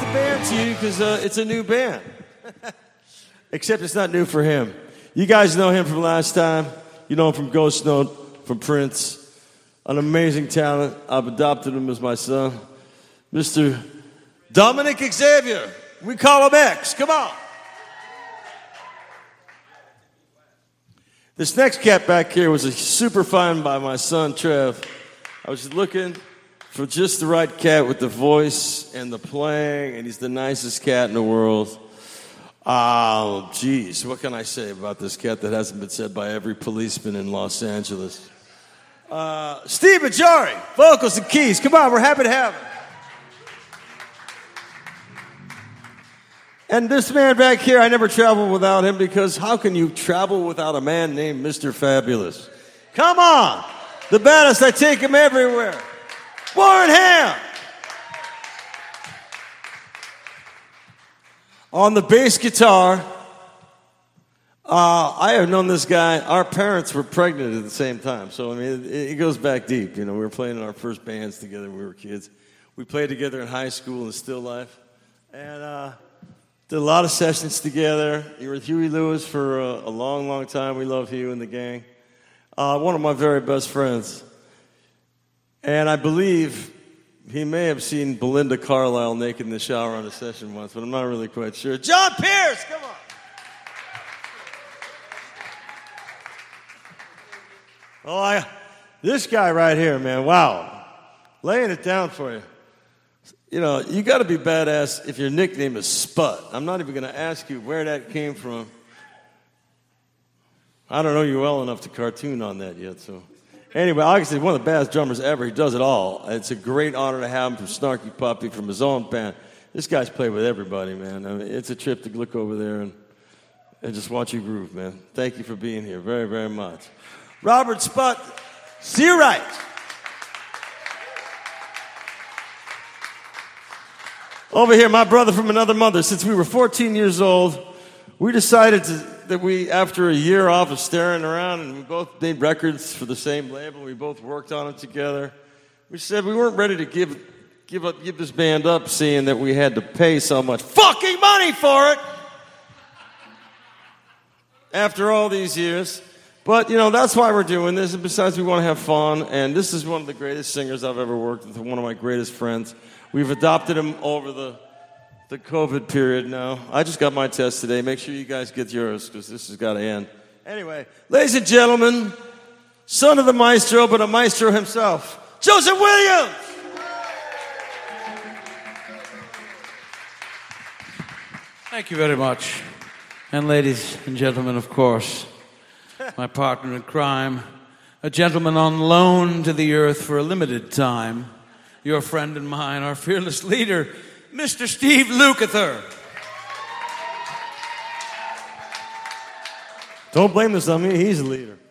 band to you because it's a new band. Except it's not new for him. You guys know him from last time. You know him from Ghost Note, from Prince. An amazing talent. I've adopted him as my son. Mr. Dominic Xavier. We call him X. Come on. This next cat back here was a super fine by my son, Trev. I was looking for just the right cat with the voice and the playing, and he's the nicest cat in the world. Oh, geez, what can I say about this cat that hasn't been said by every policeman in Los Angeles? Steve Ajari, vocals and keys. Come on, we're happy to have him. And this man back here, I never traveled without him because how can you travel without a man named Mr. Fabulous? Come on, the baddest, I take him everywhere. Warren Ham. On the bass guitar, I have known this guy. Our parents were pregnant at the same time. So, I mean, it goes back deep. You know, we were playing in our first bands together when we were kids. We played together in high school and still life. And did a lot of sessions together. You were with Huey Lewis for a long, long time. We love Hugh and the gang. One of my very best friends. And I believe he may have seen Belinda Carlisle naked in the shower on a session once, but I'm not really quite sure. John Pierce, come on. This guy right here, man, wow. Laying it down for you. You know, you got to be badass if your nickname is Spud. I'm not even going to ask you where that came from. I don't know you well enough to cartoon on that yet, so... Anyway, obviously, one of the best drummers ever. He does it all. It's a great honor to have him from Snarky Puppy, from his own band. This guy's played with everybody, man. I mean, it's a trip to look over there and just watch you groove, man. Thank you for being here very, very much. Robert Spud, see you right. Over here, my brother from another mother. Since we were 14 years old, we decided that we, after a year off of staring around, and we both made records for the same label, we both worked on it together, we said we weren't ready to give this band up, seeing that we had to pay so much fucking money for it after all these years. But, you know, that's why we're doing this, and besides, we want to have fun, and this is one of the greatest singers I've ever worked with, one of my greatest friends. We've adopted him over the COVID period now. I just got my test today. Make sure you guys get yours, because this has got to end. Anyway, ladies and gentlemen, son of the maestro, but a maestro himself, Joseph Williams! Thank you very much. And ladies and gentlemen, of course, my partner in crime, a gentleman on loan to the earth for a limited time, your friend and mine, our fearless leader, Mr. Steve Lukather. Don't blame this on me. He's the leader.